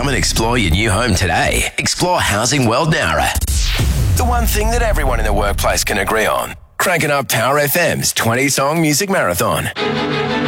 Come and explore your new home today. Explore Housing World Nowra. The one thing that everyone in the workplace can agree on. Cranking up Power FM's 20-song music marathon.